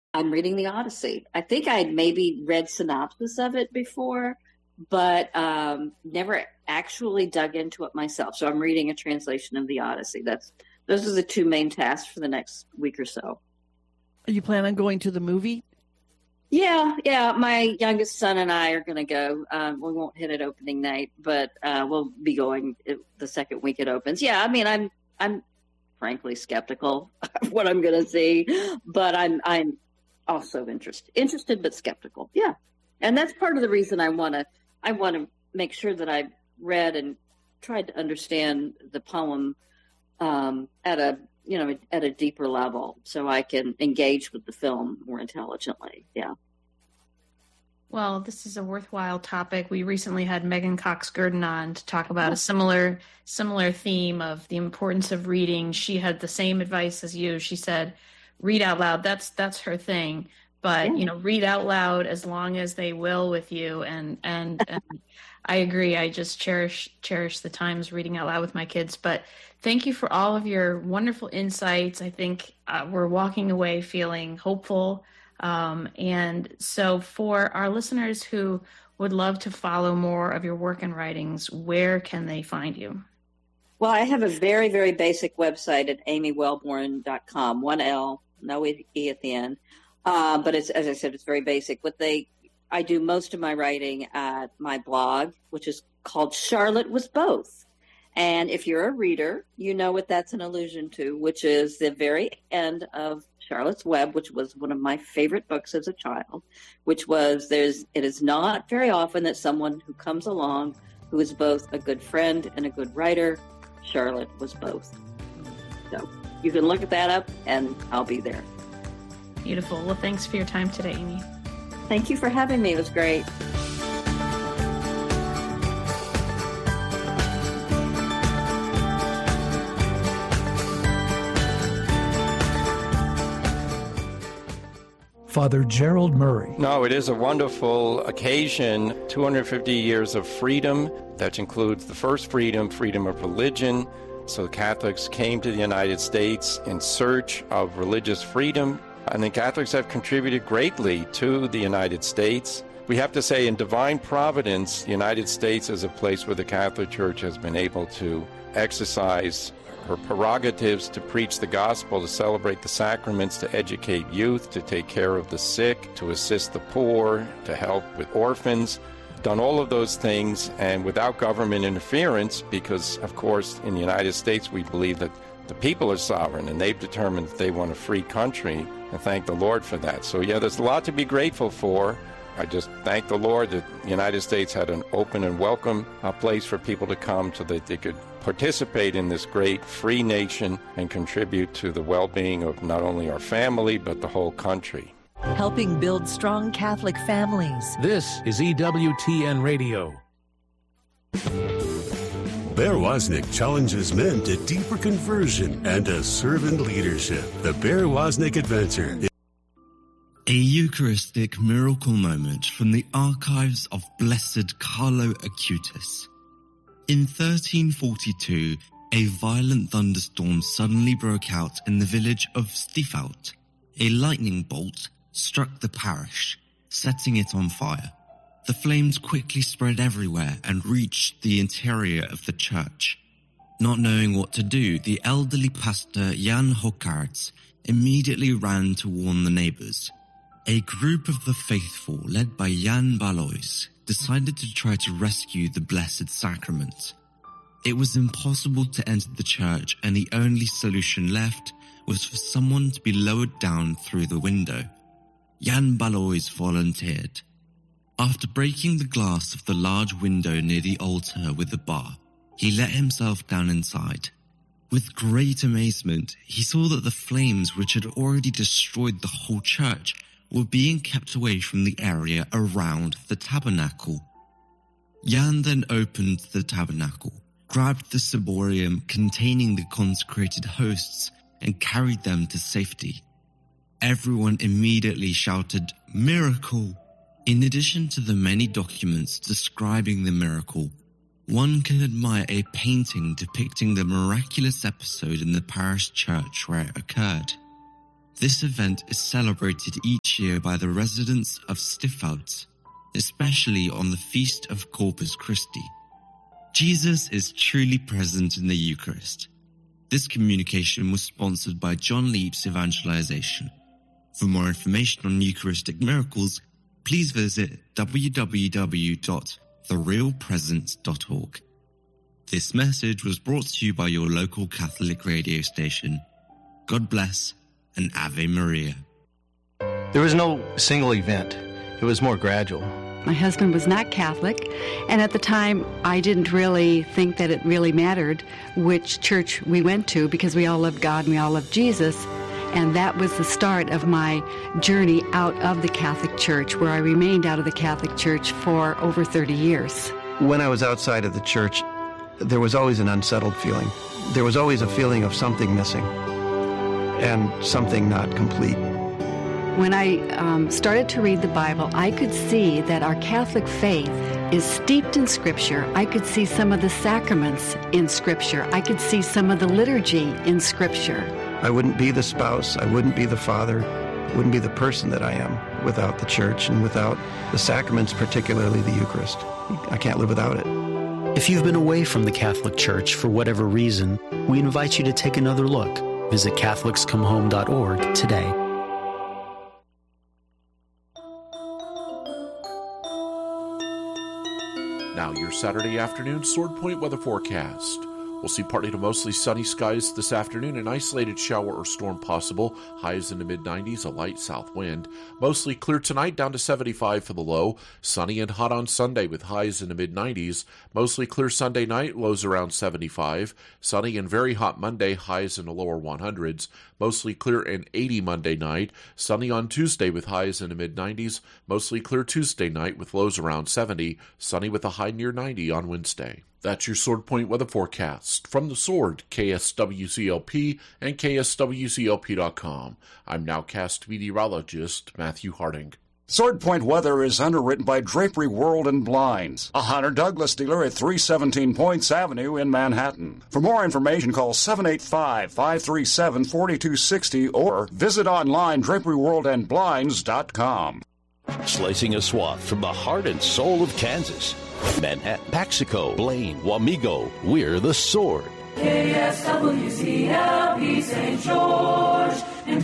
I'm reading the Odyssey. I think I'd maybe read synopsis of it before, but never actually dug into it myself. So I'm reading a translation of the Odyssey. Those are the two main tasks for the next week or so. Are you planning on going to the movie? Yeah. My youngest son and I are going to go. We won't hit it opening night, but we'll be going the second week it opens. Yeah, I mean, I'm frankly skeptical of what I'm going to see, but I'm also interested but skeptical. Yeah, and that's part of the reason I want to make sure that I've read and tried to understand the poem at a deeper level, so I can engage with the film more intelligently. Yeah. Well, this is a worthwhile topic. We recently had Megan Cox Gurdon on to talk about a similar theme of the importance of reading. She had the same advice as you. She said, read out loud. That's her thing. But, read out loud as long as they will with you. And I agree. I just cherish the times reading out loud with my kids. But thank you for all of your wonderful insights. I think we're walking away feeling hopeful. And so for our listeners who would love to follow more of your work and writings, where can they find you? Well, I have a very, very basic website at amywellborn.com, 1L, no E at the end. But it's, as I said, it's very basic. I do most of my writing at my blog, which is called Charlotte Was Both. And if you're a reader, you know what that's an allusion to, which is the very end of Charlotte's Web, which was one of my favorite books as a child, which was it is not very often that someone who comes along who is both a good friend and a good writer. Charlotte was both. So you can look that up and I'll be there. Beautiful. Well, thanks for your time today, Amy. Thank you for having me. It was great. Father Gerald Murray. No, it is a wonderful occasion. 250 years of freedom. That includes the first freedom of religion. So Catholics came to the United States in search of religious freedom. And the Catholics have contributed greatly to the United States. We have to say, in divine providence, the United States is a place where the Catholic Church has been able to exercise her prerogatives to preach the gospel, to celebrate the sacraments, to educate youth, to take care of the sick, to assist the poor, to help with orphans. Done all of those things, and without government interference, because, of course, in the United States, we believe that the people are sovereign, and they've determined that they want a free country, and thank the Lord for that. So, yeah, there's a lot to be grateful for. I just thank the Lord that the United States had an open and welcome place for people to come so that they could participate in this great free nation and contribute to the well-being of not only our family, but the whole country. Helping build strong Catholic families. This is EWTN Radio. Bear Wozniak challenges men to deeper conversion and to servant leadership. The Bear Wozniak Adventure. A Eucharistic miracle moment from the archives of Blessed Carlo Acutis. In 1342, a violent thunderstorm suddenly broke out in the village of Stiefhout. A lightning bolt struck the parish, setting it on fire. The flames quickly spread everywhere and reached the interior of the church. Not knowing what to do, the elderly pastor Jan Hockaerts immediately ran to warn the neighbors. A group of the faithful, led by Jan Balois, decided to try to rescue the Blessed Sacrament. It was impossible to enter the church, and the only solution left was for someone to be lowered down through the window. Jan Balois volunteered. After breaking the glass of the large window near the altar with a bar, he let himself down inside. With great amazement, he saw that the flames which had already destroyed the whole church were being kept away from the area around the tabernacle. Jan then opened the tabernacle, grabbed the ciborium containing the consecrated hosts, and carried them to safety. Everyone immediately shouted, "Miracle!" In addition to the many documents describing the miracle, one can admire a painting depicting the miraculous episode in the parish church where it occurred. This event is celebrated each Lectio by the residents of Stiffelds, especially on the Feast of Corpus Christi. Jesus is truly present in the Eucharist. This communication was sponsored by John Leap's Evangelization. For more information on Eucharistic miracles, please visit www.therealpresence.org. This message was brought to you by your local Catholic radio station. God bless and Ave Maria. There was no single event. It was more gradual. My husband was not Catholic, and at the time I didn't really think that it really mattered which church we went to because we all loved God and we all loved Jesus. And that was the start of my journey out of the Catholic Church, where I remained out of the Catholic Church for over 30 years. When I was outside of the church, there was always an unsettled feeling. There was always a feeling of something missing and something not complete. When I started to read the Bible, I could see that our Catholic faith is steeped in Scripture. I could see some of the sacraments in Scripture. I could see some of the liturgy in Scripture. I wouldn't be the spouse, I wouldn't be the father, wouldn't be the person that I am without the church and without the sacraments, particularly the Eucharist. I can't live without it. If you've been away from the Catholic Church for whatever reason, we invite you to take another look. Visit CatholicsComeHome.org today. Now your Saturday afternoon Sword Point weather forecast. We'll see partly to mostly sunny skies this afternoon, an isolated shower or storm possible, highs in the mid-90s, a light south wind. Mostly clear tonight, down to 75 for the low. Sunny and hot on Sunday with highs in the mid-90s. Mostly clear Sunday night, lows around 75. Sunny and very hot Monday, highs in the lower 100s. Mostly clear and 80 Monday night. Sunny on Tuesday with highs in the mid-90s. Mostly clear Tuesday night with lows around 70. Sunny with a high near 90 on Wednesday. That's your Sword Point weather forecast. From the Sword, KSWCLP and KSWCLP.com. I'm nowcast meteorologist Matthew Harding. Sword Point weather is underwritten by Drapery World and Blinds, a Hunter Douglas dealer at 317 Points Avenue in Manhattan. For more information, call 785-537-4260 or visit online draperyworldandblinds.com. Slicing a swath from the heart and soul of Kansas. Manhattan, Paxico, Blaine, Wamego, we're the Sword. KSWCLP St. George and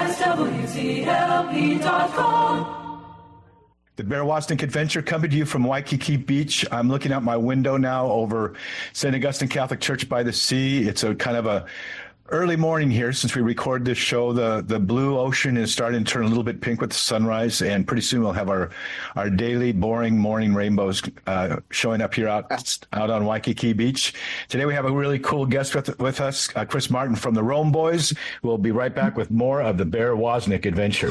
KSWCLP.com. The Bear Wozniak Adventure coming to you from Waikiki Beach. I'm looking out my window now over St. Augustine Catholic Church by the Sea. It's a kind of a early morning here since we record this show. The blue ocean is starting to turn a little bit pink with the sunrise, and pretty soon we'll have our daily boring morning rainbows showing up here out on Waikiki Beach. Today we have a really cool guest with us, Chris Martin from the Rome Boys. We'll be right back with more of the Bear Wozniak Adventure.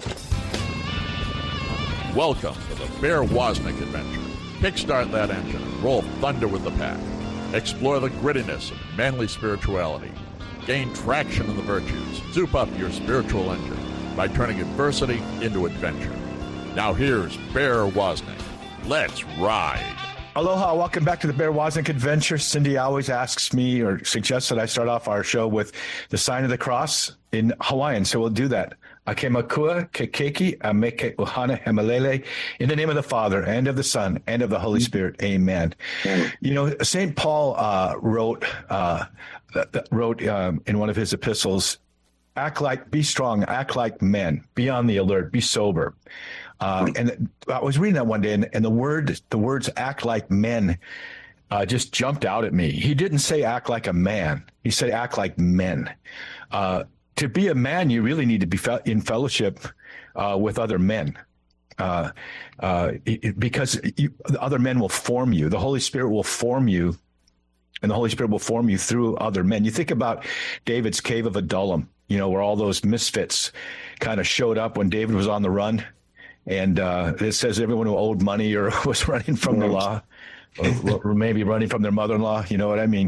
Welcome to the Bear Wozniak Adventure. Kickstart that engine and roll thunder with the pack. Explore the grittiness of manly spirituality. Gain traction in the virtues. Soup up your spiritual engine by turning adversity into adventure. Now here's Bear Wozniak. Let's ride. Aloha, welcome back to the Bear Wozniak Adventure. Cindy always asks me or suggests that I start off our show with the sign of the cross in Hawaiian, so we'll do that. Ake makua, kekeki, ameke uhana hemalele, in the name of the Father, and of the Son, and of the Holy Spirit. Amen. You know, St. Paul wrote in one of his epistles, be strong, act like men, be on the alert, be sober. And I was reading that one day, and the words act like men just jumped out at me. He didn't say act like a man. He said act like men. To be a man, you really need to be in fellowship with other men. Because other men will form you. The Holy Spirit will form you. And the Holy Spirit will form you through other men. You think about David's cave of Adullam, you know, where all those misfits kind of showed up when David was on the run. And it says everyone who owed money or was running from the law, or maybe running from their mother-in-law, you know what I mean?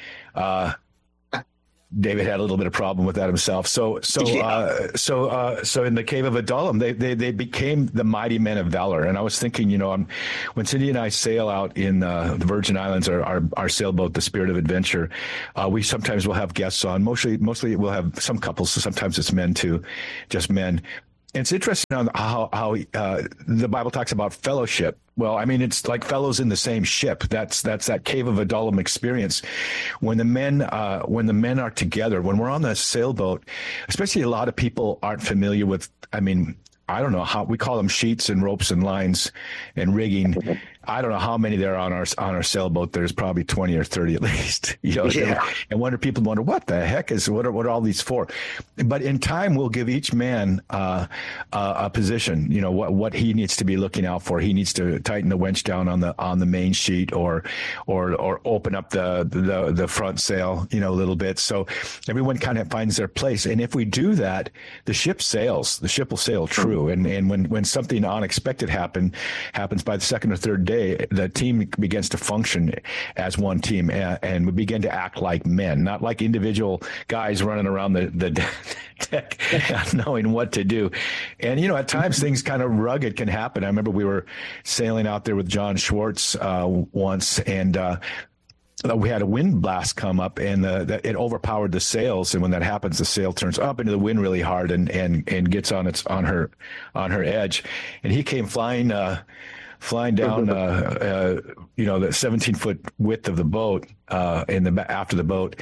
David had a little bit of problem with that himself. So in the cave of Adullam, they became the mighty men of valor. And I was thinking, you know, when Cindy and I sail out in the Virgin Islands, our sailboat, the Spirit of Adventure, we sometimes will have guests on. Mostly we'll have some couples. So sometimes it's men too, just men. It's interesting on how the Bible talks about fellowship. Well, I mean, it's like fellows in the same ship. That's that Cave of Adullam experience. When the men are together, when we're on the sailboat, especially a lot of people aren't familiar with, I mean, I don't know how we call them sheets and ropes and lines and rigging. I don't know how many there are on our sailboat. There's probably 20 or 30 at least. And people wonder what the heck what are all these for? But in time, we'll give each man a position. What he needs to be looking out for. He needs to tighten the winch down on the main sheet or open up the front sail a little bit. So everyone kind of finds their place. And if we do that, the ship sails. The ship will sail true. And when something unexpected happens by the second or third day, the team begins to function as one team, and we begin to act like men, not like individual guys running around the deck knowing what to do. And, at times things kind of rugged can happen. I remember we were sailing out there with John Schwartz once, and we had a wind blast come up, and it overpowered the sails. And when that happens, the sail turns up into the wind really hard and gets on her edge. And he came flying down, the 17-foot width of the boat after the boat,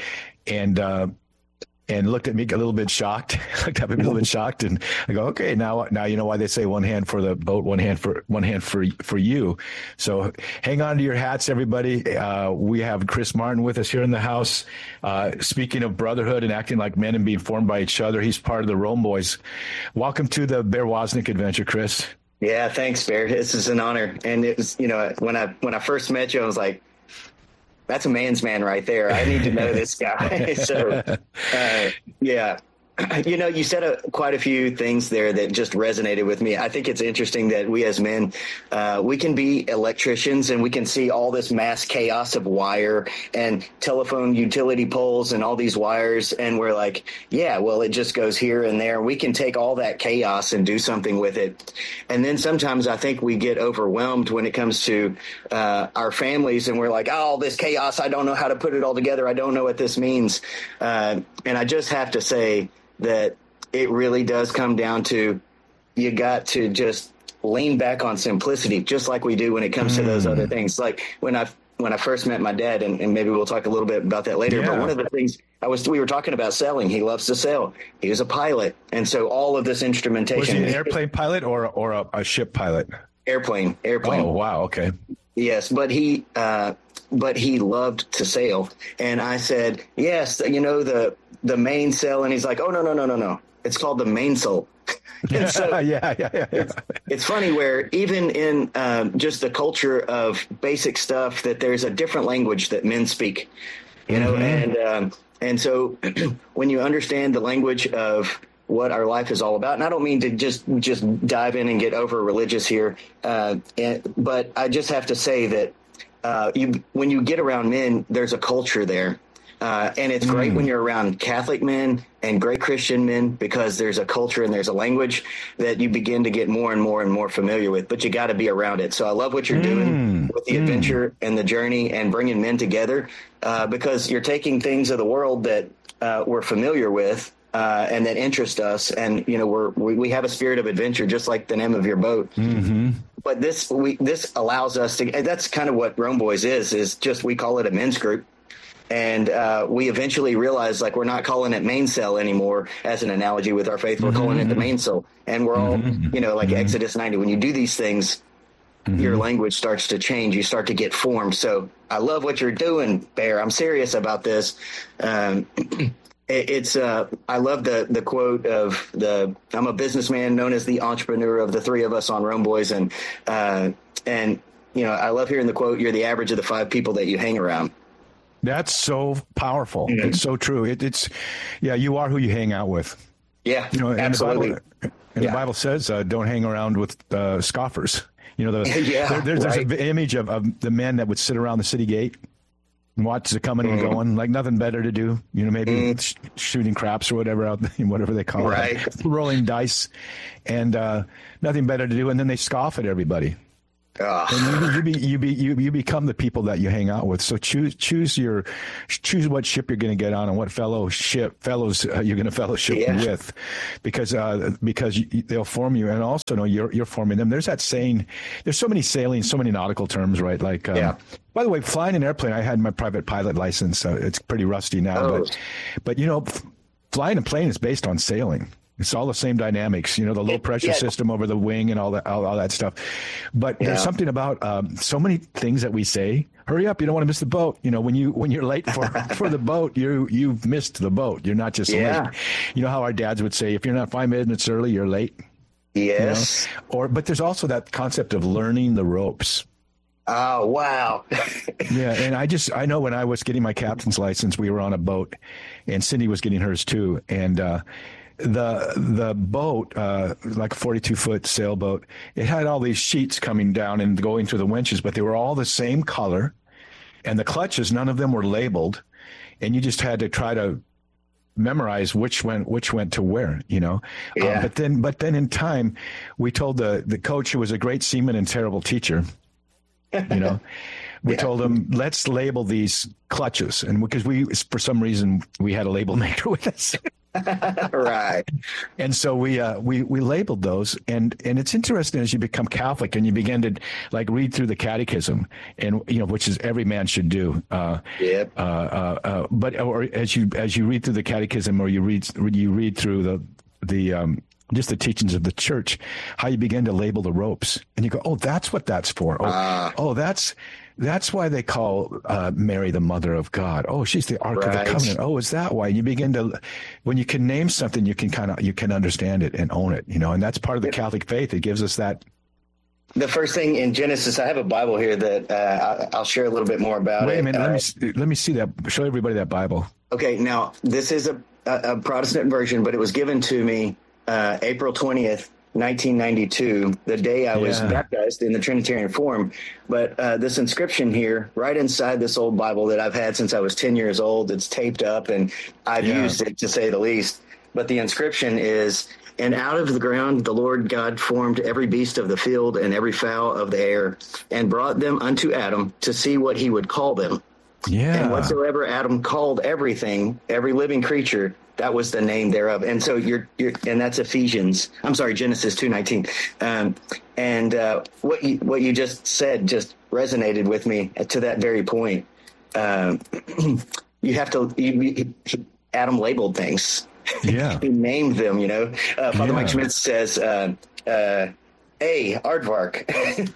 and looked at me a little bit shocked. Looked up at me a little bit shocked, and I go, okay, now you know why they say one hand for the boat, one hand for you. So hang on to your hats, everybody. We have Chris Martin with us here in the house. Speaking of brotherhood and acting like men and being formed by each other, he's part of the Rome Boys. Welcome to the Bear Wozniak adventure, Chris. Yeah, thanks, Bear. This is an honor. And it was, when I first met you, I was like, that's a man's man right there. I need to know this guy. So, yeah. You said quite a few things there that just resonated with me. I think it's interesting that we as men, we can be electricians and we can see all this mass chaos of wire and telephone utility poles and all these wires. And we're like, yeah, well, it just goes here and there. We can take all that chaos and do something with it. And then sometimes I think we get overwhelmed when it comes to our families, and we're like, oh, this chaos, I don't know how to put it all together. I don't know what this means. And I just have to say that it really does come down to, you got to just lean back on simplicity, just like we do when it comes to those other things. Like when I first met my dad, and maybe we'll talk a little bit about that later. Yeah. But one of the things we were talking about sailing. He loves to sail. He was a pilot, and so all of this instrumentation. Was he an airplane pilot or a ship pilot? Airplane. Oh wow, okay. Yes, but he loved to sail, and I said, yes, the mainsail, and he's like, oh no, it's called the mainsail. And so yeah. It's funny where even in just the culture of basic stuff, that there's a different language that men speak, and so when you understand the language of what our life is all about, and I don't mean to just dive in and get over religious here, but I just have to say that when you get around men, there's a culture there. And it's great when you're around Catholic men and great Christian men, because there's a culture and there's a language that you begin to get more and more and more familiar with, but you got to be around it. So I love what you're doing with the adventure and the journey and bringing men together, because you're taking things of the world that we're familiar with and that interest us. And, we have a spirit of adventure, just like the name of your boat. Mm-hmm. But this allows us to, that's kind of what Rome Boys is just, we call it a men's group. And we eventually realized, like, we're not calling it mainsail anymore as an analogy with our faith. We're calling it the mainsail. And we're all, like Exodus 90. When you do these things, your language starts to change. You start to get formed. So I love what you're doing, Bear. I'm serious about this. I love the quote of I'm a businessman known as the entrepreneur of the three of us on Rome Boys. And I love hearing the quote, you're the average of the 5 people that you hang around. That's so powerful. Mm-hmm. It's so true. You are who you hang out with. Yeah, absolutely. The Bible says, don't hang around with scoffers. There's an image of the men that would sit around the city gate and watch the coming and going, like nothing better to do. Maybe shooting craps or whatever they call it, rolling dice, and nothing better to do. And then they scoff at everybody. And you become the people that you hang out with. So choose what ship you're going to get on and what fellows you're going to fellowship with, because they'll form you, and also know you're forming them. There's that saying. There's so many sailings, so many nautical terms, right? Like, by the way, flying an airplane. I had my private pilot license, so it's pretty rusty now. But flying a plane is based on sailing. It's all the same dynamics, the low pressure system over the wing and all that stuff. But there's something about so many things that we say. Hurry up! You don't want to miss the boat. When you're late for the boat, you've missed the boat. You're not just late. You know how our dads would say, if you're not 5 minutes early, you're late. Yes. But there's also that concept of learning the ropes. Oh, wow. Yeah. And I know when I was getting my captain's license, we were on a boat, and Cindy was getting hers too. And the boat, like a 42-foot sailboat, it had all these sheets coming down and going through the winches, but they were all the same color. And the clutches, none of them were labeled. And you just had to try to memorize which went to where, But then in time, we told the coach, who was a great seaman and terrible teacher, we told him, let's label these clutches. And because for some reason, we had a label maker with us. Right. And so we labeled those, and it's interesting as you become Catholic and you begin to read through the catechism, and which is every man should do. But as you read through the catechism, or you read through the just the teachings of the church, how you begin to label the ropes, and you go, oh, that's what that's for. That's why they call Mary the Mother of God. Oh, she's the Ark of the Covenant. Oh, is that why? And you begin to, when you can name something, you can understand it and own it, and that's part of the Catholic faith. It gives us that. The first thing in Genesis, I have a Bible here that I'll share a little bit more about. Wait a minute, let me see that. Show everybody that Bible. Okay, now this is a Protestant version, but it was given to me April 20th. 1992, the day I was baptized in the Trinitarian form. But this inscription here, right inside this old Bible that I've had since I was 10 years old, it's taped up, and I've used it, to say the least. But the inscription is, and out of the ground the Lord God formed every beast of the field and every fowl of the air, and brought them unto Adam to see what he would call them. Yeah. And whatsoever Adam called everything, every living creature, that was the name thereof. And so and that's Genesis 2:19. What you just said just resonated with me to that very point. You have to, Adam labeled things. Yeah. He named them, Father Mike Schmidt says, A, aardvark,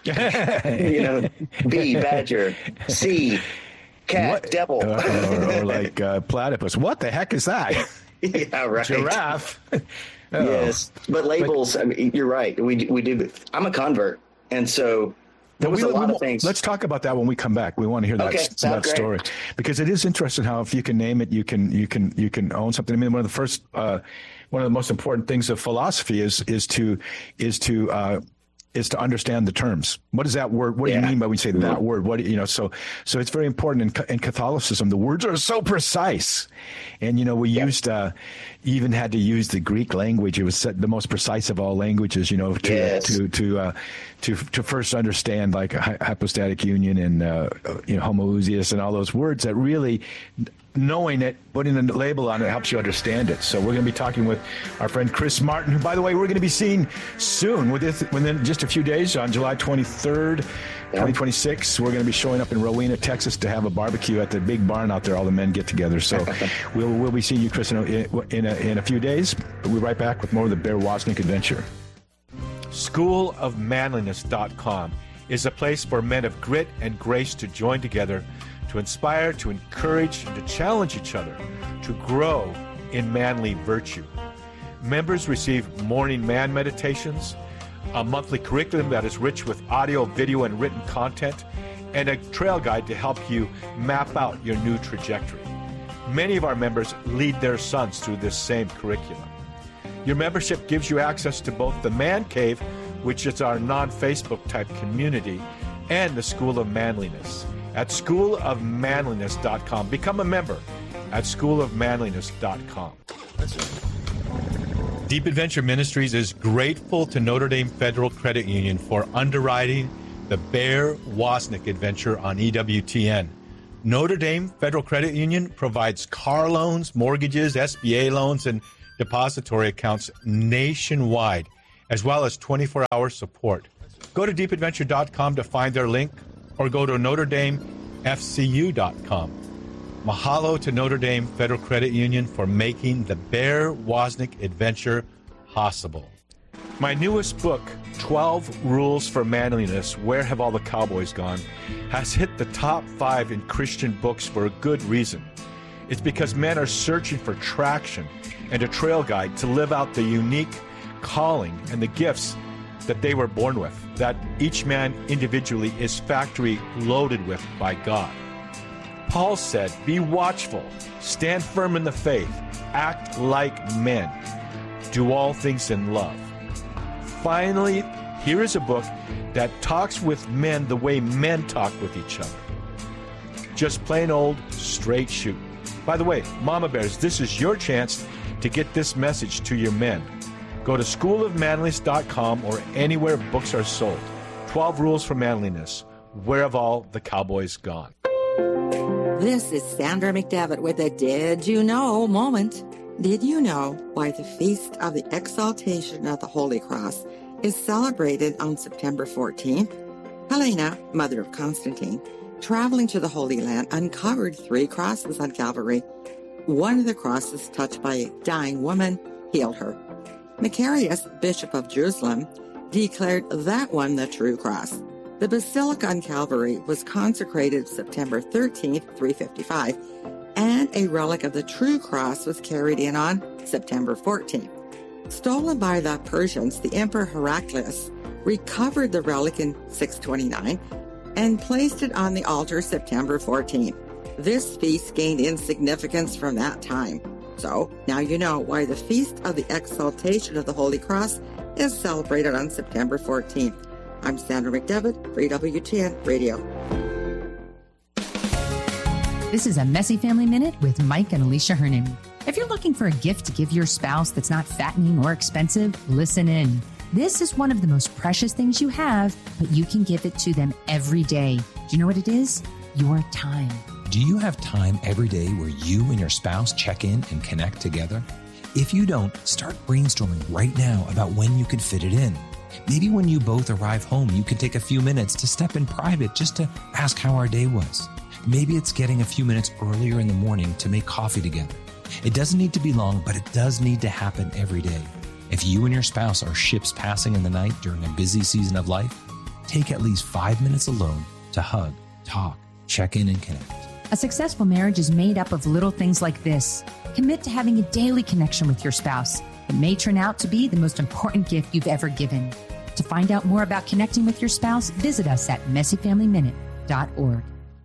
B, badger, C, cat, devil. or like platypus. What the heck is that? Yeah, right. Giraffe. Yes, but labels. I mean, you're right. We do. I'm a convert, and so there was a lot of things. Let's talk about that when we come back. We want to hear that story, because it is interesting how if you can name it, you can own something. I mean, one of the most important things of philosophy is to understand the terms. What is that word? What do you mean by when you say that word? What So it's very important in Catholicism. The words are so precise, and we used even had to use the Greek language. It was the most precise of all languages. To first understand like hypostatic union and homoousios and all those words that really. Knowing it, putting a label on it helps you understand it. So we're going to be talking with our friend Chris Martin, who, by the way, we're going to be seeing soon within just a few days on July 23rd, 2026. We're going to be showing up in Rowena, Texas to have a barbecue at the big barn out there. All the men get together. So we'll be seeing you, Chris, in a few days. But we'll be right back with more of the Bear Wozniak Adventure. SchoolofManliness.com is a place for men of grit and grace to join together, to inspire, to encourage, and to challenge each other to grow in manly virtue. Members receive morning man meditations, a monthly curriculum that is rich with audio, video, and written content, and a trail guide to help you map out your new trajectory. Many of our members lead their sons through this same curriculum. Your membership gives you access to both the Man Cave, which is our non-Facebook type community, and the School of Manliness. At SchoolofManliness.com. Become a member at SchoolofManliness.com. Deep Adventure Ministries is grateful to Notre Dame Federal Credit Union for underwriting The Bear Wozniak Adventure on EWTN. Notre Dame Federal Credit Union provides car loans, mortgages, SBA loans, and depository accounts nationwide, as well as 24-hour support. Go to deepadventure.com to find their link, or go to NotreDameFCU.com. Mahalo to Notre Dame Federal Credit Union for making the Bear Wozniak Adventure possible. My newest book, 12 Rules for Manliness, Where Have All the Cowboys Gone?, has hit the top 5 in Christian books for a good reason. It's because men are searching for traction and a trail guide to live out the unique calling and the gifts that they were born with, that each man individually is factory loaded with by God. Paul said, be watchful, stand firm in the faith, act like men, do all things in love. Finally, here is a book that talks with men the way men talk with each other. Just plain old straight shoot. By the way, Mama Bears, this is your chance to get this message to your men. Go to schoolofmanliness.com or anywhere books are sold. 12 Rules for Manliness. Where have all the cowboys gone? This is Sandra McDevitt with a Did You Know moment. Did you know why the Feast of the Exaltation of the Holy Cross is celebrated on September 14th? Helena, mother of Constantine, traveling to the Holy Land, uncovered 3 crosses on Calvary. One of the crosses, touched by a dying woman, healed her. Macarius, Bishop of Jerusalem, declared that one the true cross. The Basilica on Calvary was consecrated September 13th, 355, and a relic of the true cross was carried in on September 14th. Stolen by the Persians, the Emperor Heraclius recovered the relic in 629 and placed it on the altar September 14th. This feast gained in significance from that time. So now you know why the Feast of the Exaltation of the Holy Cross is celebrated on September 14th. I'm Sandra McDevitt for EWTN Radio. This is a Messy Family Minute with Mike and Alicia Hernon. If you're looking for a gift to give your spouse that's not fattening or expensive, listen in. This is one of the most precious things you have, but you can give it to them every day. Do you know what it is? Your time. Do you have time every day where you and your spouse check in and connect together? If you don't, start brainstorming right now about when you could fit it in. Maybe when you both arrive home, you can take a few minutes to step in private just to ask how our day was. Maybe it's getting a few minutes earlier in the morning to make coffee together. It doesn't need to be long, but it does need to happen every day. If you and your spouse are ships passing in the night during a busy season of life, take at least 5 minutes alone to hug, talk, check in, and connect. A successful marriage is made up of little things like this. Commit to having a daily connection with your spouse. It may turn out to be the most important gift you've ever given. To find out more about connecting with your spouse, visit us at messyfamilyminute.org.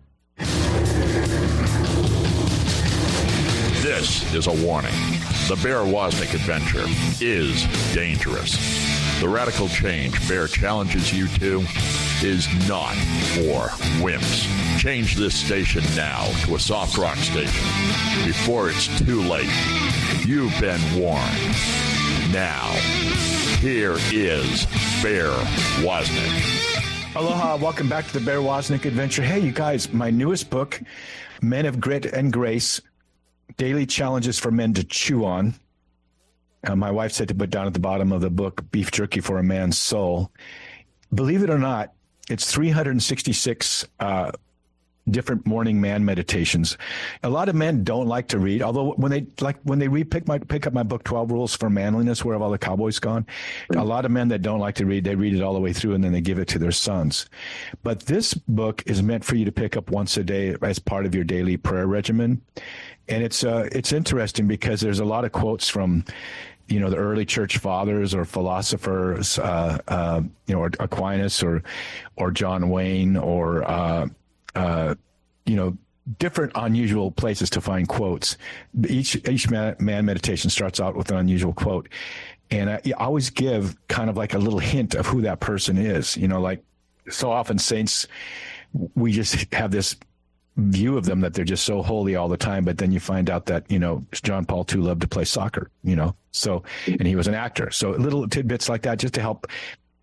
This is a warning. The Bear Wozniak Adventure is dangerous. The radical change Bear challenges you to is not for wimps. Change this station now to a soft rock station before it's too late. You've been warned. Now, here is Bear Wozniak. Aloha, welcome back to the Bear Wozniak Adventure. Hey, you guys, my newest book, Men of Grit and Grace, Daily Challenges for Men to Chew On. My wife said to put down at the bottom of the book, Beef Jerky for a Man's Soul. Believe it or not, it's 366 different morning man meditations. A lot of men don't like to read, although when they pick up my book, 12 Rules for Manliness, Where Have All the Cowboys Gone? A lot of men that don't like to read, they read it all the way through and then they give it to their sons. But this book is meant for you to pick up once a day as part of your daily prayer regimen. And it's interesting because there's a lot of quotes from, the early church fathers or philosophers, or Aquinas or John Wayne or, different unusual places to find quotes. Each man meditation starts out with an unusual quote. And I always give kind of like a little hint of who that person is. Like so often saints, we just have this view of them that they're just so holy all the time, but then you find out that John Paul II loved to play soccer, and he was an actor. So little tidbits like that just to help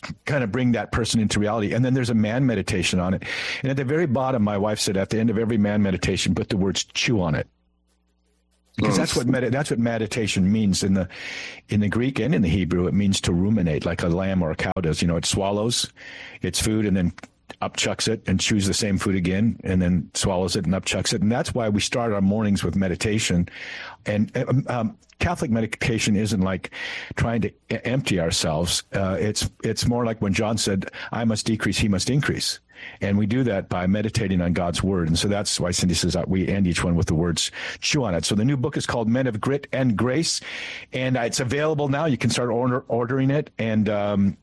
kind of bring that person into reality. And then there's a man meditation on it. And at the very bottom, my wife said, at the end of every man meditation, put the words chew on it. Because that's what meditation means in the Greek and in the Hebrew. It means to ruminate, like a lamb or a cow does. It swallows its food and then upchucks it and chews the same food again, and then swallows it and upchucks it. And that's why we start our mornings with meditation. And Catholic meditation isn't like trying to empty ourselves. It's more like when John said, "I must decrease, he must increase." And we do that by meditating on God's word. And so that's why Cindy says that we end each one with the words chew on it. So the new book is called Men of Grit and Grace, and it's available now. You can start ordering it. And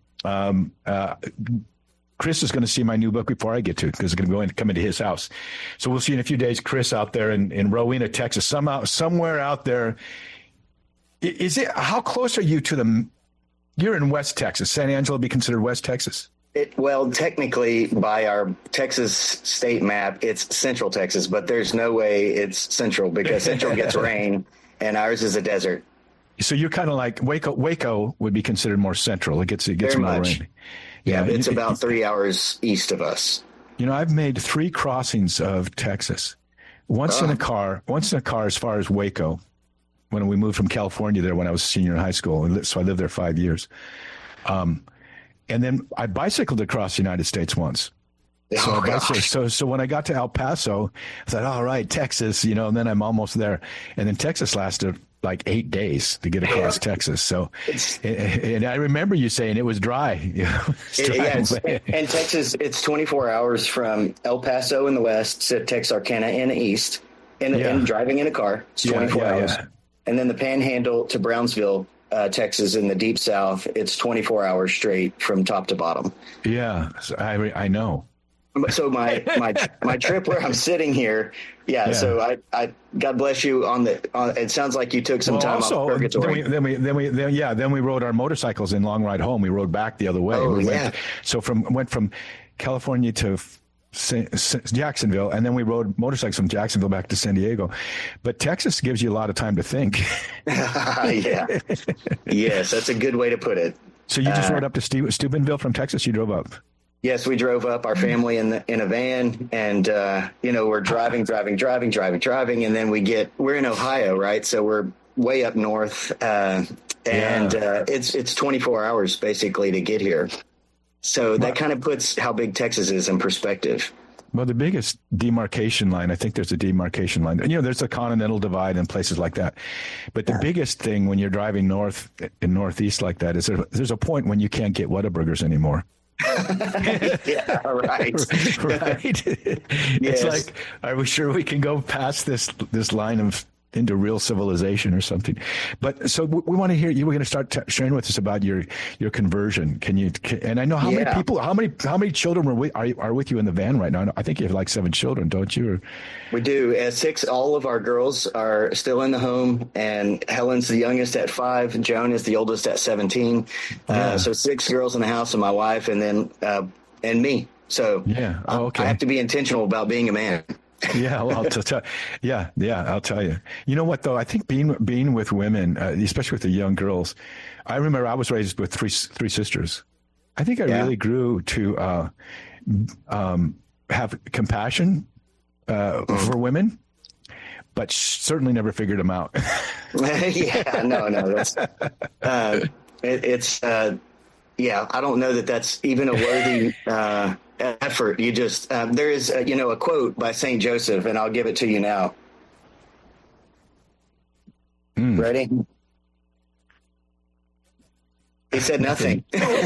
Chris is going to see my new book before I get to it, because it's going to come into his house. So we'll see in a few days, Chris out there in Rowena, Texas, somewhere out there. How close are you to you're in West Texas. San Angelo would be considered West Texas? Well, technically, by our Texas state map, it's Central Texas, but there's no way it's Central, because Central gets rain and ours is a desert. So you're kind of like Waco would be considered more central. It gets more rain. Yeah, it's about 3 hours east of us. I've made 3 crossings of Texas. Once in a car as far as Waco, when we moved from California there when I was a senior in high school. So I lived there 5 years. And then I bicycled across the United States once. So when I got to El Paso, I thought, all right, Texas, and then I'm almost there. And then Texas lasted like 8 days to get across Texas. So, and I remember you saying it was dry. And Texas, it's 24 hours from El Paso in the west to Texarkana in the east, and driving in a car. It's 24 hours. Yeah. And then the Panhandle to Brownsville, Texas in the deep south, it's 24 hours straight from top to bottom. Yeah, so I know. So my trip where I'm sitting here, so I God bless you on it sounds like you took some time off purgatory. Then we rode our motorcycles in long ride home. We rode back the other way. Went from California to Jacksonville, and then we rode motorcycles from Jacksonville back to San Diego. But Texas gives you a lot of time to think. Yes, that's a good way to put it. So you just rode up to Steubenville from Texas? You drove up? Yes, we drove up, our family in a van, and we're driving, and then we're in Ohio, right? So we're way up north, it's 24 hours basically to get here. So that kind of puts how big Texas is in perspective. Well, the biggest demarcation line, I think there's a demarcation line. There's a continental divide and places like that. But the biggest thing when you're driving north and northeast like that is there's a point when you can't get Whataburgers anymore. Yeah, right. Right. It's like, are we sure we can go past this line of into real civilization or something? But so we want to hear you. We're going to start sharing with us about your conversion. And I know how many people, how many children are with you in the van right now? I think you have like 7 children, don't you? We do. 6. All of our girls are still in the home, and Helen's the youngest at 5. Joan is the oldest at 17. So 6 girls in the house, and my wife, and then and me. So I have to be intentional about being a man. Yeah, well, I'll tell you. You know what, though? I think being with women, especially with the young girls, I remember I was raised with three sisters. I think I really grew to have compassion for women, but certainly never figured them out. That's I don't know that that's even a worthy effort. You just there is a quote by Saint Joseph, and I'll give it to you now. Ready? He said nothing.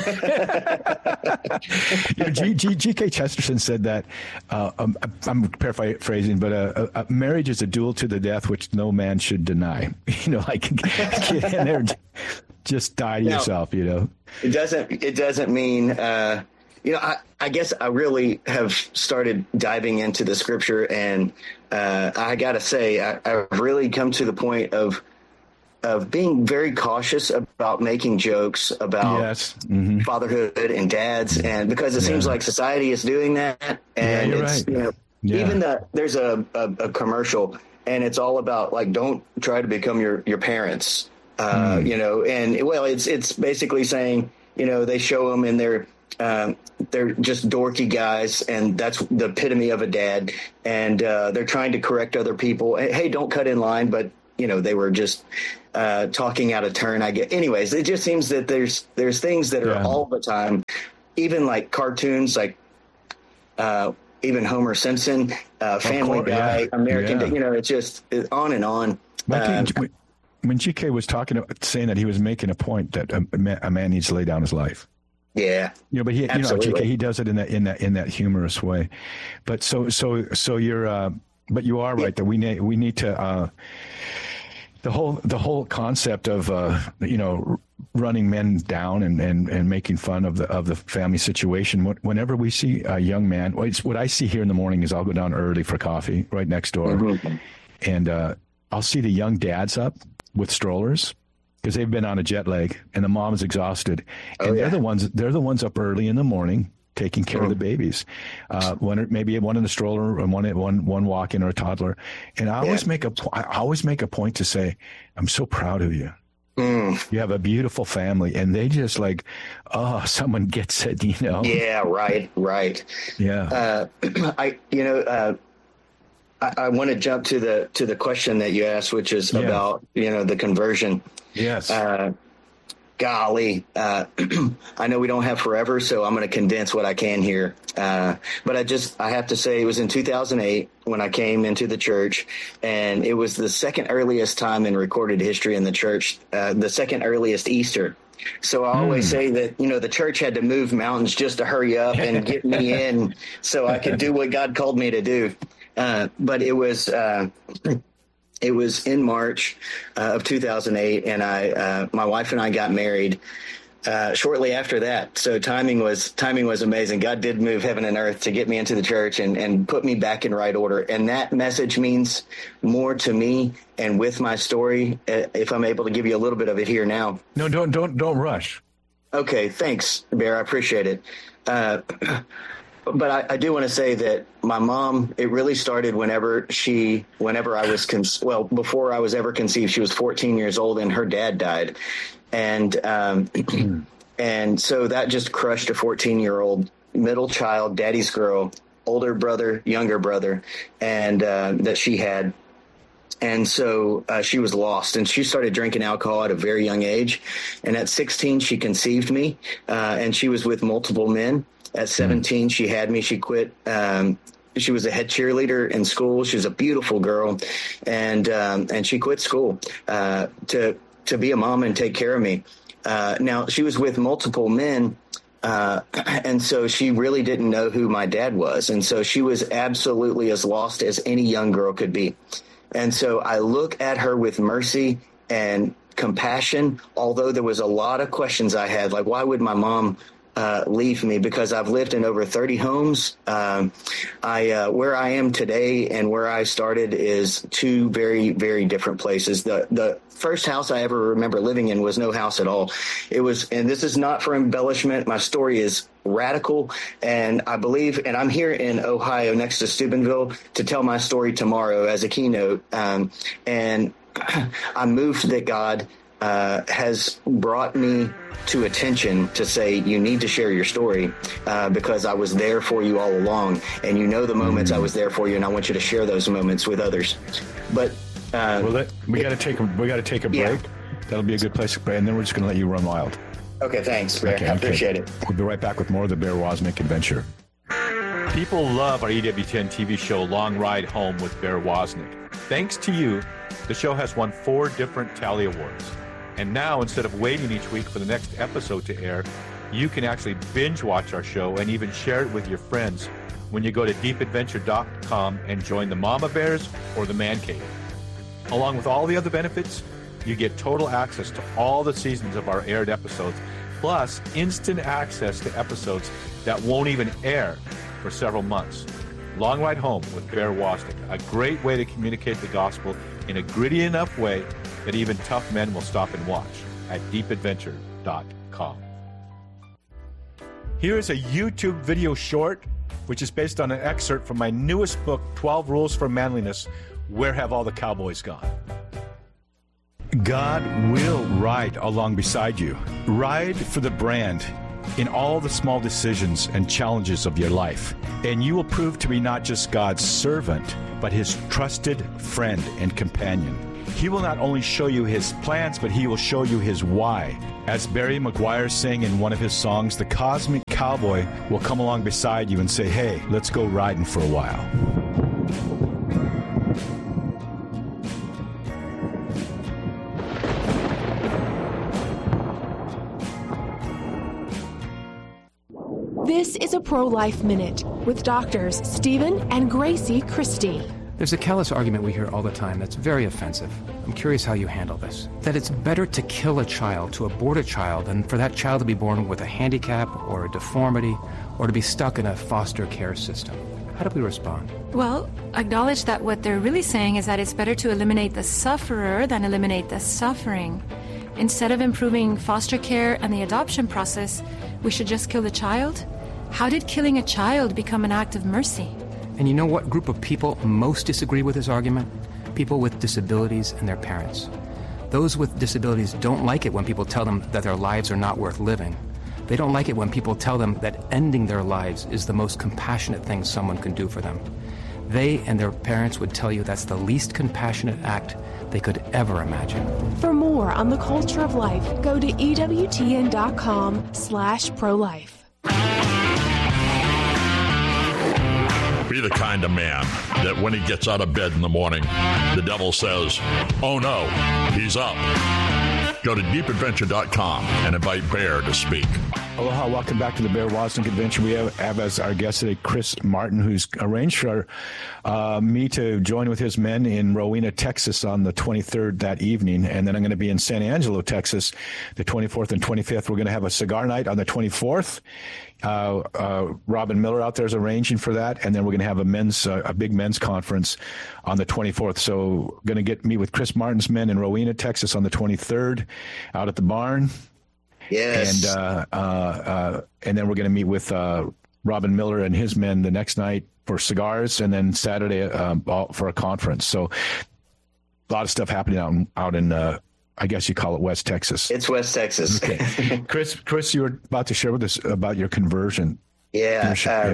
G.K. Chesterton said that, I'm paraphrasing, but marriage is a duel to the death which no man should deny. Get in there, just die to yourself, It doesn't mean, I guess I really have started diving into the scripture, and I got to say, I've really come to the point of being very cautious about making jokes about fatherhood and dads, and because it seems like society is doing that, and even there's a commercial, and it's all about like, don't try to become your parents, and it's basically saying, they show them and they're just dorky guys, and that's the epitome of a dad. And they're trying to correct other people. Hey, don't cut in line. But, they were just talking out of turn. Anyways, it just seems that there's things that are all the time, even like cartoons, like even Homer Simpson, Family Guy, American, it's just on and on. When GK was saying that he was making a point that a man needs to lay down his life. Yeah. But GK, he does it in that humorous way. But so you're, but you are right that we need to, the whole concept of, running men down and making fun of the family situation. Whenever we see a young man, what I see here in the morning is I'll go down early for coffee right next door, and I'll see the young dads up with strollers because they've been on a jet lag and the mom is exhausted, and they're the ones up early in the morning taking care of the babies. Maybe one in the stroller and one walk-in or a toddler. And I always make a point to say, I'm so proud of you. You have a beautiful family, and they just someone gets it, Yeah, right. Yeah. I want to jump to the question that you asked, which is about the conversion. Yes. Golly, I know we don't have forever, so I'm going to condense what I can here. But I have to say it was in 2008 when I came into the church, and it was the second earliest time in recorded history in the church, the second earliest Easter. So I always say that, the church had to move mountains just to hurry up and get me in so I could do what God called me to do. But it was in March of 2008, and my wife and I got married shortly after that. So timing was amazing. God did move heaven and earth to get me into the church and put me back in right order. And that message means more to me. And with my story, if I'm able to give you a little bit of it here now. No, don't rush. Okay, thanks, Bear. I appreciate it. But I do want to say that my mom, it really started whenever I was, before I was ever conceived. She was 14 years old and her dad died. And so that just crushed a 14-year-old middle child, daddy's girl, older brother, younger brother, and that she had. And so she was lost, and she started drinking alcohol at a very young age. And at 16, she conceived me, and she was with multiple men. At 17, she had me. She quit. She was a head cheerleader in school. She was a beautiful girl, and she quit school to be a mom and take care of me. Now, she was with multiple men, and so she really didn't know who my dad was. And so she was absolutely as lost as any young girl could be. And so I look at her with mercy and compassion, although there was a lot of questions I had, like, why would my mom leave me? Because I've lived in over 30 homes. Where I am today and where I started is two very, very different places. The first house I ever remember living in was no house at all. It was, and this is not for embellishment, my story is radical, and I believe, and I'm here in Ohio next to Steubenville to tell my story tomorrow as a keynote. And I'm moved that God has brought me to attention to say, you need to share your story because I was there for you all along, and the moments I was there for you, and I want you to share those moments with others. But we got to take a break. Yeah. That'll be a good place to break, and then we're just going to let you run wild. Okay, thanks, Bear. I appreciate it. We'll be right back with more of the Bear Wozniak Adventure. People love our EWTN TV show, Long Ride Home with Bear Wozniak. Thanks to you, the show has won 4 different Tally Awards. And now, instead of waiting each week for the next episode to air, you can actually binge watch our show and even share it with your friends when you go to deepadventure.com and join the Mama Bears or the Man Cave. Along with all the other benefits, you get total access to all the seasons of our aired episodes, plus instant access to episodes that won't even air for several months. Long Ride Home with Bear Wozniak, a great way to communicate the gospel in a gritty enough way that even tough men will stop and watch at deepadventure.com. Here is a YouTube video short, which is based on an excerpt from my newest book, 12 Rules for Manliness, Where Have All the Cowboys Gone? God will ride along beside you. Ride for the brand in all the small decisions and challenges of your life. And you will prove to be not just God's servant, but his trusted friend and companion. He will not only show you his plans, but he will show you his why. As Barry McGuire sang in one of his songs, the cosmic cowboy will come along beside you and say, hey, let's go riding for a while. This is a Pro-Life Minute with doctors Stephen and Gracie Christie. There's a callous argument we hear all the time that's very offensive. I'm curious how you handle this. That it's better to kill a child, to abort a child, than for that child to be born with a handicap or a deformity or to be stuck in a foster care system. How do we respond? Well, acknowledge that what they're really saying is that it's better to eliminate the sufferer than eliminate the suffering. Instead of improving foster care and the adoption process, we should just kill the child? How did killing a child become an act of mercy? And you know what group of people most disagree with this argument? People with disabilities and their parents. Those with disabilities don't like it when people tell them that their lives are not worth living. They don't like it when people tell them that ending their lives is the most compassionate thing someone can do for them. They and their parents would tell you that's the least compassionate act they could ever imagine. For more on the culture of life, go to EWTN.com/prolife. Be the kind of man that when he gets out of bed in the morning, the devil says, oh no, he's up. Go to deepadventure.com and invite Bear to speak. Aloha, welcome back to the Bear Wozniak Adventure. We have as our guest today Chris Martin, who's arranged for me to join with his men in Rowena, Texas on the 23rd that evening. And then I'm going to be in San Angelo, Texas, the 24th and 25th. We're going to have a cigar night on the 24th. Robin Miller out there is arranging for that. And then we're going to have a big men's conference on the 24th. So going to meet with Chris Martin's men in Rowena, Texas on the 23rd out at the barn. Yes. And then we're going to meet with Robin Miller and his men the next night for cigars, and then Saturday for a conference. So a lot of stuff happening out in I guess you call it West Texas. It's West Texas. Okay. Chris, you were about to share with us about your conversion. Yeah.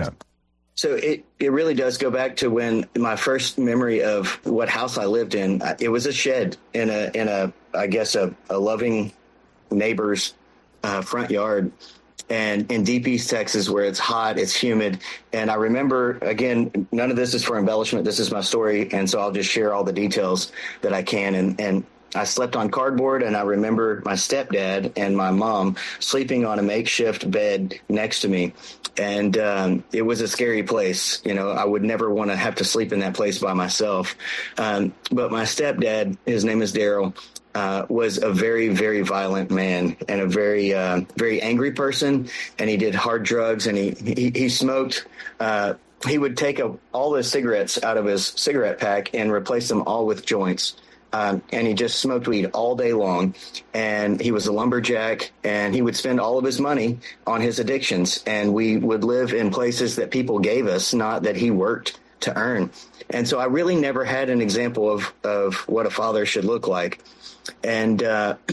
So it really does go back to when my first memory of what house I lived in. It was a shed in a I guess a loving neighbor's front yard, and in deep East Texas, where it's hot, it's humid. And I remember, again, none of this is for embellishment. This is my story. And so I'll just share all the details that I can. And I slept on cardboard, and I remember my stepdad and my mom sleeping on a makeshift bed next to me. And it was a scary place. You know, I would never want to have to sleep in that place by myself. But my stepdad, his name is Daryl, was a very, very violent man and a very, very angry person. And he did hard drugs, and he smoked. He would take all the cigarettes out of his cigarette pack and replace them all with joints. And he just smoked weed all day long. And he was a lumberjack, and he would spend all of his money on his addictions. And we would live in places that people gave us, not that he worked to earn. And so I really never had an example of what a father should look like. And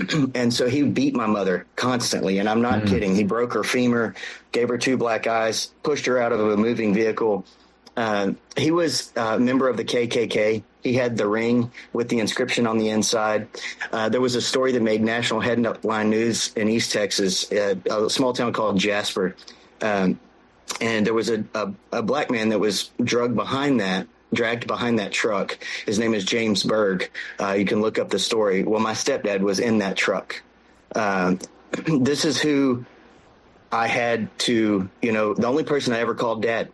so he beat my mother constantly. And I'm not kidding. He broke her femur, gave her 2 black eyes, pushed her out of a moving vehicle. He was a member of the KKK. He had the ring with the inscription on the inside. There was a story that made national headline news in East Texas, a small town called Jasper. And there was a black man that was dragged behind that truck. His name is James Berg. You can look up the story. Well, my stepdad was in that truck. This is who I had to, the only person I ever called dad.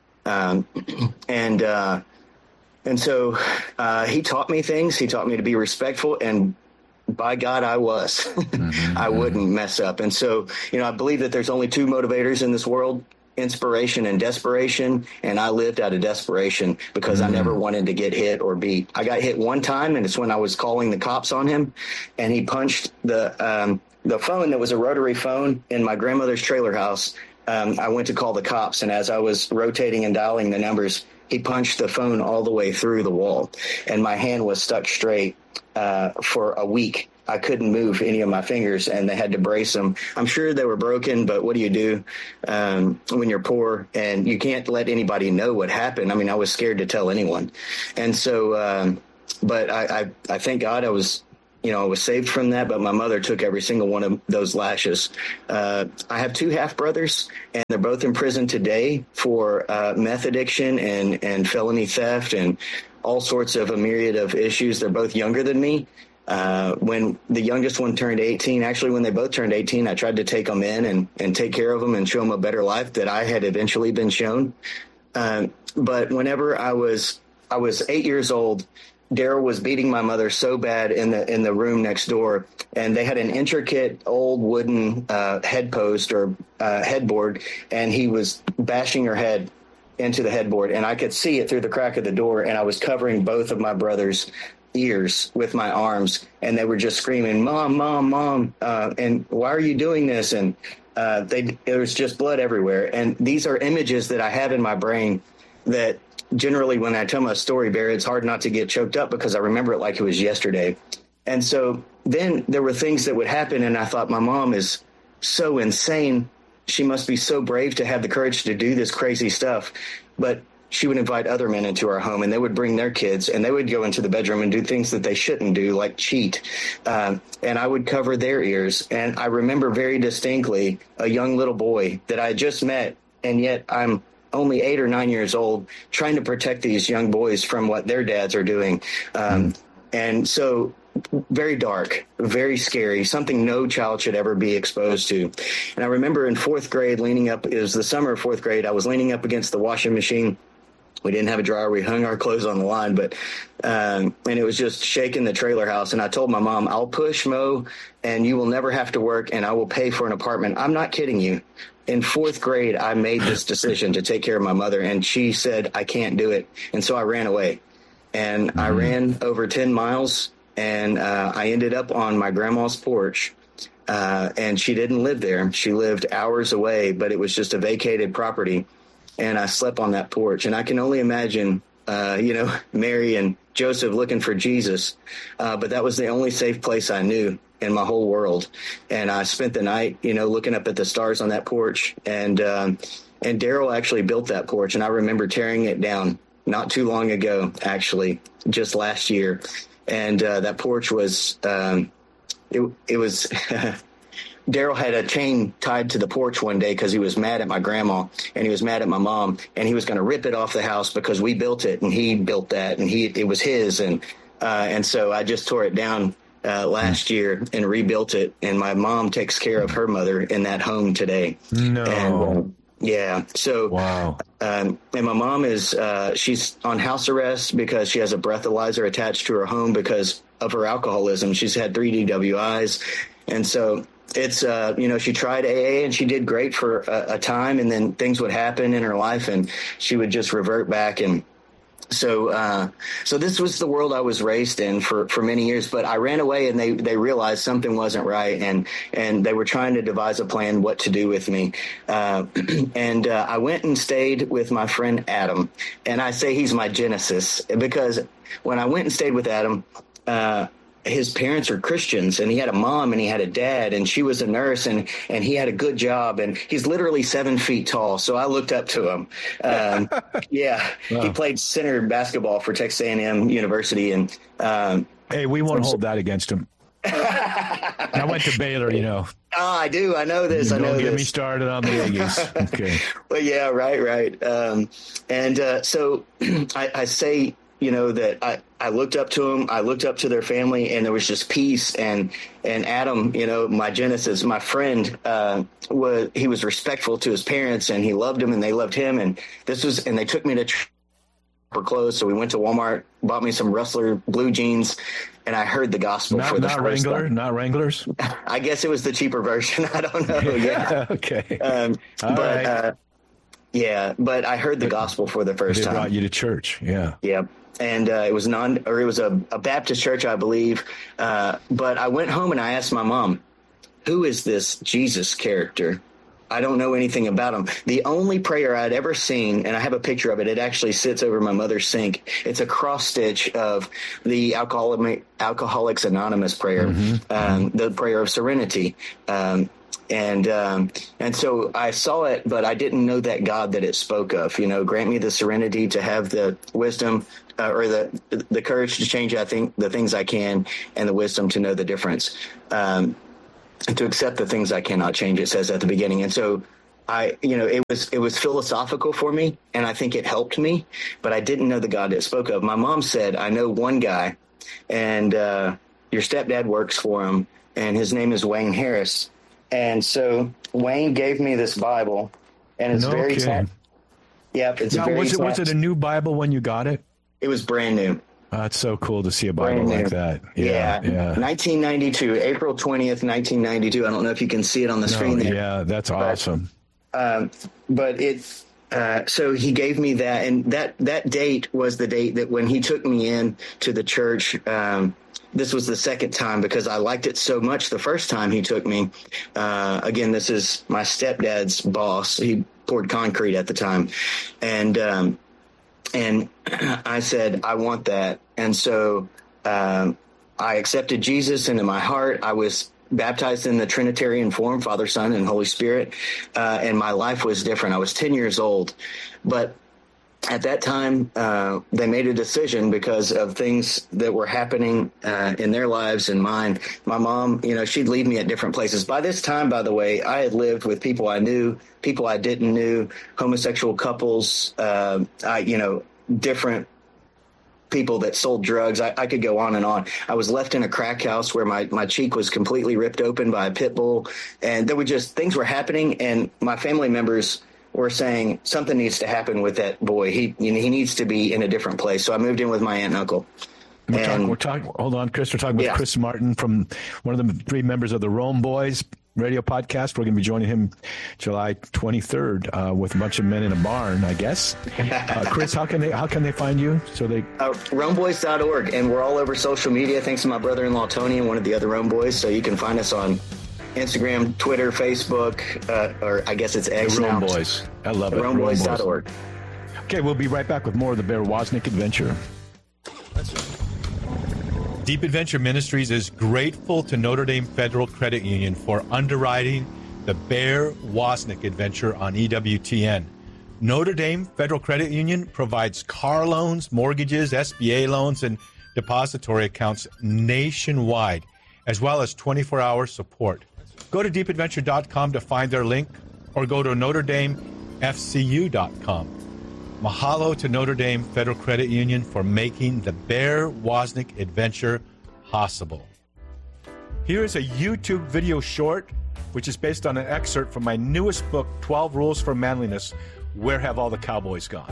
And so he taught me things. He taught me to be respectful, and by God, I was. I wouldn't mess up. And so, I believe that there's only 2 motivators in this world, inspiration and desperation. And I lived out of desperation because I never wanted to get hit or beat. I got hit one time, and it's when I was calling the cops on him, and he punched the phone that was a rotary phone in my grandmother's trailer house. I went to call the cops, and as I was rotating and dialing the numbers, he punched the phone all the way through the wall, and my hand was stuck straight for a week. I couldn't move any of my fingers, and they had to brace them. I'm sure they were broken, but what do you do when you're poor and you can't let anybody know what happened? I mean, I was scared to tell anyone. And so, but I thank God I was saved from that, but my mother took every single one of those lashes. I have 2 half brothers, and they're both in prison today for meth addiction and felony theft and all sorts of a myriad of issues. They're both younger than me. When the youngest one turned 18, actually when they both turned 18, I tried to take them in and take care of them and show them a better life that I had eventually been shown. But whenever I was 8 years old, Daryl was beating my mother so bad in the room next door, and they had an intricate old wooden headboard, and he was bashing her head into the headboard, and I could see it through the crack of the door, and I was covering both of my brothers' ears with my arms, and they were just screaming, "Mom, Mom, Mom," and "Why are you doing this?" And there was just blood everywhere. And these are images that I have in my brain that generally when I tell my story, Barry, it's hard not to get choked up because I remember it like it was yesterday. And so then there were things that would happen, and I thought, my mom is so insane. She must be so brave to have the courage to do this crazy stuff. But she would invite other men into our home, and they would bring their kids, and they would go into the bedroom and do things that they shouldn't do, like cheat. And I would cover their ears. And I remember very distinctly a young little boy that I just met, and yet I'm only 8 or 9 years old, trying to protect these young boys from what their dads are doing. And so very dark, very scary, something no child should ever be exposed to. And I remember in 4th grade, it was the summer of 4th grade, I was leaning up against the washing machine. We didn't have a dryer. We hung our clothes on the line, but and it was just shaking the trailer house. And I told my mom, "I'll push Mo, and you will never have to work, and I will pay for an apartment." I'm not kidding you. In 4th grade, I made this decision to take care of my mother, and she said, "I can't do it." And so I ran away, and I ran over 10 miles, and I ended up on my grandma's porch. And she didn't live there. She lived hours away, but it was just a vacated property. And I slept on that porch. And I can only imagine, Mary and Joseph looking for Jesus. But that was the only safe place I knew in my whole world. And I spent the night, looking up at the stars on that porch. And Daryl actually built that porch. And I remember tearing it down not too long ago, actually, just last year. And that porch was, it was... Daryl had a chain tied to the porch one day because he was mad at my grandma and he was mad at my mom, and he was going to rip it off the house because we built it and he built that and it was his. And so I just tore it down last year and rebuilt it. And my mom takes care of her mother in that home today. No. And, yeah. So, wow. And my mom she's on house arrest because she has a breathalyzer attached to her home because of her alcoholism. She's had 3 DWIs. And so it's, she tried AA and she did great for a time, and then things would happen in her life and she would just revert back. And so this was the world I was raised in for many years, but I ran away and they realized something wasn't right. And they were trying to devise a plan what to do with me. And I went and stayed with my friend Adam, and I say he's my Genesis because when I went and stayed with Adam, his parents are Christians, and he had a mom and he had a dad, and she was a nurse, and he had a good job, and he's literally 7 feet tall. So I looked up to him. Yeah. Wow. He played center basketball for Texas A&M University. And, hey, we won't hold that against him. I went to Baylor, Oh, I do. I know this. Don't get me started on the Aggies. Okay. Well, yeah, right. So I say, that I looked up to him, I looked up to their family, and there was just peace. And Adam, my Genesis, my friend, he was respectful to his parents, and he loved them and they loved him. And they took me to proper clothes. So we went to Walmart, bought me some Rustler blue jeans, and I heard the gospel for the first time. Not Wranglers? I guess it was the cheaper version. I don't know. Yeah. Okay. But I heard the gospel for the first time. They brought you to church. Yeah. Yeah. And it was a Baptist church, I believe. But I went home and I asked my mom, who is this Jesus character? I don't know anything about them. The only prayer I'd ever seen, and I have a picture of it, it actually sits over my mother's sink. It's a cross stitch of the Alcoholics Anonymous prayer, the prayer of serenity. And so I saw it, but I didn't know that God that it spoke of. Grant me the serenity to have the wisdom or the courage to change the things I can, and the wisdom to know the difference. To accept the things I cannot change, it says at the beginning. And so it was philosophical for me, and I think it helped me, but I didn't know the God that spoke of. My mom said, I know one guy, and your stepdad works for him, and his name is Wayne Harris. And so Wayne gave me this Bible, and it's very sad. Yep, it's now, was it a new Bible when you got it? It was brand new. It's so cool to see a Bible like that. Yeah. 1992, April 20th, 1992. I don't know if you can see it on the screen there. Yeah, that's awesome. But it's so he gave me that, and that date was the date that when he took me in to the church. This was the second time because I liked it so much the first time he took me. Again, this is my stepdad's boss. He poured concrete at the time, and I said, I want that. And so I accepted Jesus into my heart. I was baptized in the Trinitarian form, Father, Son, and Holy Spirit. And my life was different. I was 10 years old. But at that time, they made a decision because of things that were happening in their lives and mine. My mom, she'd leave me at different places. By this time, by the way, I had lived with people I knew, people I didn't know, homosexual couples, different people that sold drugs. I could go on and on. I was left in a crack house where my cheek was completely ripped open by a pit bull. And there were just things were happening. And my family members were saying something needs to happen with that boy. He needs to be in a different place. So I moved in with my aunt and uncle. We're talking. Hold on, Chris. We're talking with Chris Martin from one of the 3 members of the Rome Boys radio podcast. We're going to be joining him July 23rd with a bunch of men in a barn, I guess. Chris, how can they find you? So they RomeBoys.org, and we're all over social media. Thanks to my brother-in-law Tony and one of the other Rome Boys. So you can find us on Instagram, Twitter, Facebook, or I guess it's X now. Rome Boys. I love it. RomeBoys.org. Okay, we'll be right back with more of the Bear Wozniak Adventure. Deep Adventure Ministries is grateful to Notre Dame Federal Credit Union for underwriting the Bear Wozniak Adventure on EWTN. Notre Dame Federal Credit Union provides car loans, mortgages, SBA loans, and depository accounts nationwide, as well as 24-hour support. Go to deepadventure.com to find their link, or go to NotreDameFCU.com. Mahalo to Notre Dame Federal Credit Union for making the Bear Wozniak Adventure possible. Here is a YouTube video short, which is based on an excerpt from my newest book, 12 Rules for Manliness, Where Have All the Cowboys Gone?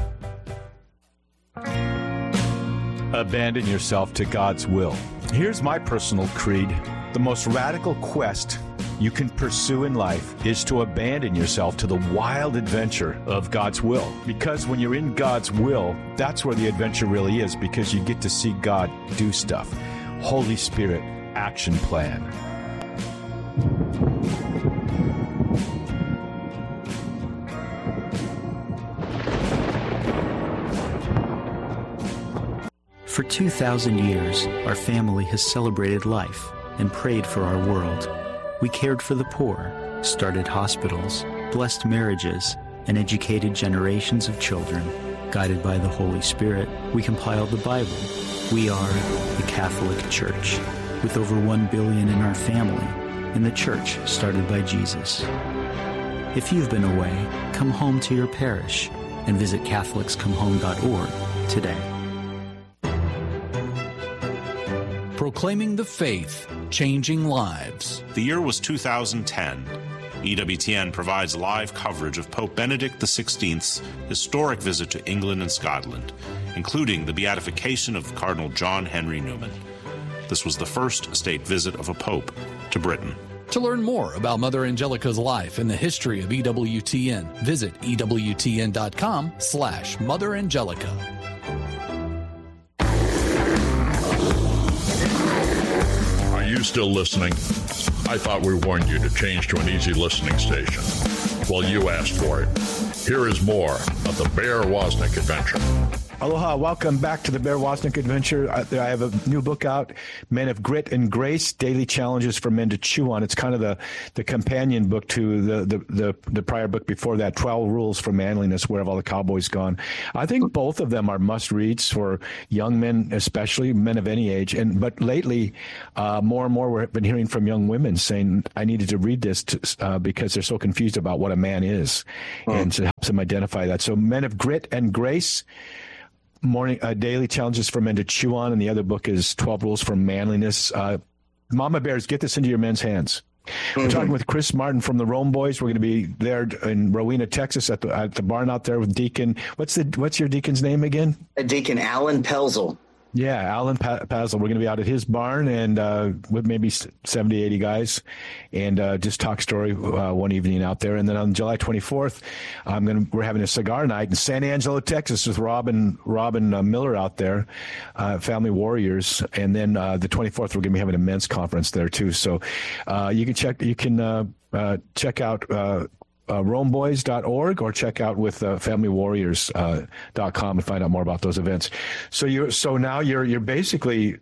Abandon yourself to God's will. Here's my personal creed. The most radical quest you can pursue in life is to abandon yourself to the wild adventure of God's will. Because when you're in God's will, that's where the adventure really is, because you get to see God do stuff. Holy Spirit action plan. For 2,000 years, our family has celebrated life and prayed for our world. We cared for the poor, started hospitals, blessed marriages, and educated generations of children. Guided by the Holy Spirit, we compiled the Bible. We are the Catholic Church, with over 1 billion in our family, and the church started by Jesus. If you've been away, come home to your parish and visit CatholicsComeHome.org today. Proclaiming the faith, changing lives. The year was 2010. EWTN provides live coverage of Pope Benedict XVI's historic visit to England and Scotland, including the beatification of Cardinal John Henry Newman. This was the first state visit of a pope to Britain. To learn more about Mother Angelica's life and the history of EWTN, visit EWTN.com/Mother Angelica. Are you still listening? I thought we warned you to change to an easy listening station. Well, you asked for it. Here is more of the Bear Wozniak Adventure. Aloha, welcome back to the Bear Wozniak Adventure. I have a new book out, Men of Grit and Grace, Daily Challenges for Men to Chew On. It's kind of the companion book to the prior book before that, 12 Rules for Manliness, Where Have All the Cowboys Gone? I think both of them are must-reads for young men, especially men of any age. But lately, more and more we've been hearing from young women saying, I needed to read this because they're so confused about what a man is, and to help them identify that. So Men of Grit and Grace, Daily Challenges for Men to Chew On, and the other book is 12 Rules for Manliness. Mama Bears, get this into your men's hands. We're talking with Chris Martin from the Rome Boys. We're going to be there in Rowena, Texas, at the barn out there with Deacon. What's your deacon's name again? Deacon Alan Pelzel. Yeah, Alan Pelzel. We're going to be out at his barn and with maybe 70, 80 guys, and just talk story one evening out there. And then on July 24th, we're having a cigar night in San Angelo, Texas, with Robin Miller out there, Family Warriors. And then the 24th, we're going to be having a men's conference there too. So you can check out RomeBoys.org or check out with FamilyWarriors.com and find out more about those events. So now you're basically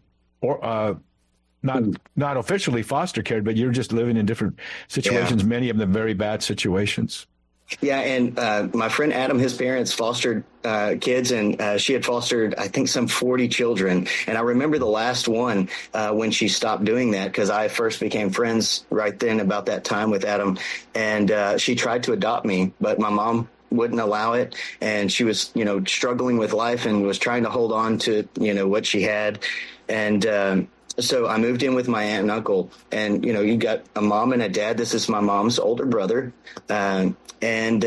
not officially foster cared, but you're just living in different situations, many of them very bad situations. Yeah, and my friend Adam, his parents fostered kids, and she had fostered, I think, some 40 children. And I remember the last one when she stopped doing that, because I first became friends right then about that time with Adam. And she tried to adopt me, but my mom wouldn't allow it. And she was, struggling with life and was trying to hold on to, what she had. And so I moved in with my aunt and uncle, and, you got a mom and a dad. This is my mom's older brother. And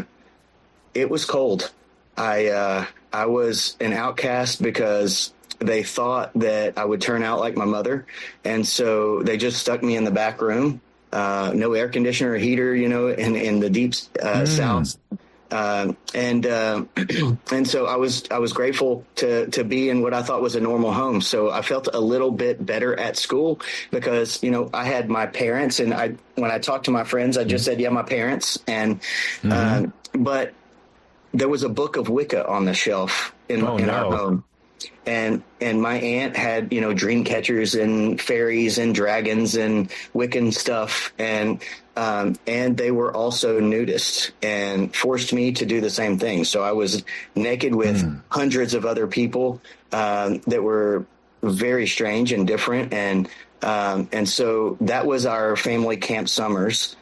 it was cold. I was an outcast because they thought that I would turn out like my mother. And so they just stuck me in the back room, no air conditioner or heater, in the deep south. And so I was grateful to be in what I thought was a normal home. So I felt a little bit better at school because, I had my parents, and when I talked to my friends, I just said, yeah, my parents. And, but there was a book of Wicca on the shelf in our home. And my aunt had, dream catchers and fairies and dragons and Wiccan stuff. And they were also nudists and forced me to do the same thing. So I was naked with hundreds of other people that were very strange and different. And so that was our family camp summers.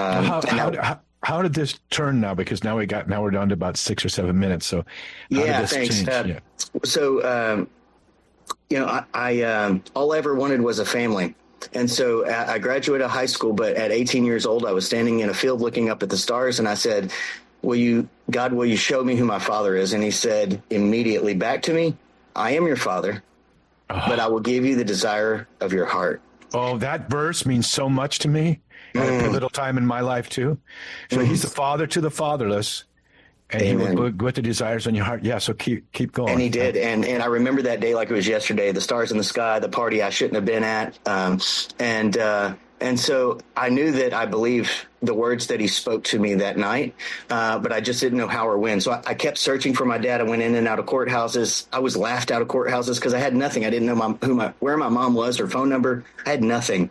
How did this turn now? Because now we're down to about 6 or 7 minutes. So how did this change? So, I all I ever wanted was a family. And so I graduated high school, but at 18 years old, I was standing in a field looking up at the stars, and I said, God, will you show me who my father is? And he said immediately back to me, I am your father, but I will give you the desire of your heart. Oh, that verse means so much to me. At a little time in my life too. So he's the father to the fatherless, and Amen. He will put the desires on your heart. Yeah, so keep going. And he did. And I remember that day like it was yesterday, the stars in the sky, the party I shouldn't have been at. And so I knew that I believed the words that he spoke to me that night, but I just didn't know how or when. So I kept searching for my dad. I went in and out of courthouses. I was laughed out of courthouses because I had nothing. I didn't know where my mom was, her phone number. I had nothing.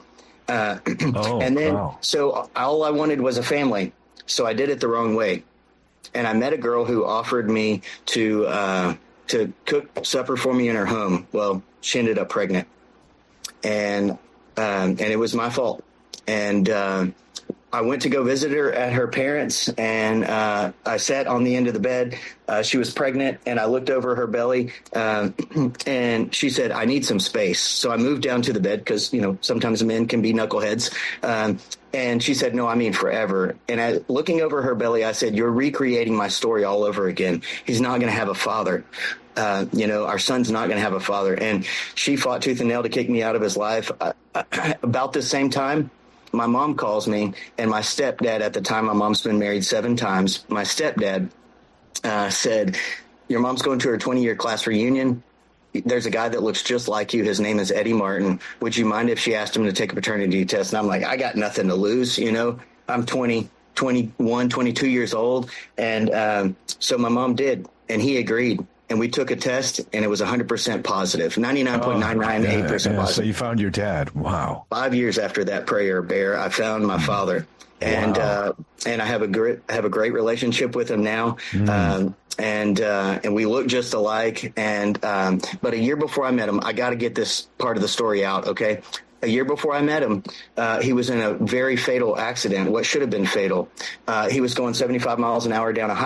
So all I wanted was a family. So I did it the wrong way. And I met a girl who offered me to cook supper for me in her home. Well, she ended up pregnant, and it was my fault. And I went to go visit her at her parents', and I sat on the end of the bed. She was pregnant, and I looked over her belly, and she said, I need some space. So I moved down to the bed because, sometimes men can be knuckleheads. And she said, no, I mean forever. And looking over her belly, I said, you're recreating my story all over again. He's not going to have a father. Our son's not going to have a father. And she fought tooth and nail to kick me out of his life. About the same time, my mom calls me, and my stepdad, at the time, my mom's been married 7 times. My stepdad said, your mom's going to her 20-year class reunion. There's a guy that looks just like you. His name is Eddie Martin. Would you mind if she asked him to take a paternity test? And I'm like, I got nothing to lose. I'm 20. 21, 22 years old. And so my mom did, and he agreed. And we took a test, and it was 100% positive, 99.998% positive. So you found your dad. Wow. 5 years after that prayer, Bear, I found my father. And and I have a great relationship with him now. And we look just alike. And but a year before I met him, I got to get this part of the story out, okay? A year before I met him, he was in a very fatal accident, what should have been fatal. He was going 75 miles an hour down a highway.